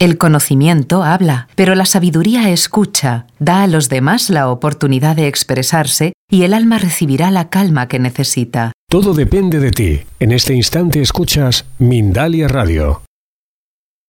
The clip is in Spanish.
El conocimiento habla, pero la sabiduría escucha, da a los demás la oportunidad de expresarse y el alma recibirá la calma que necesita. Todo depende de ti. En este instante escuchas Mindalia Radio.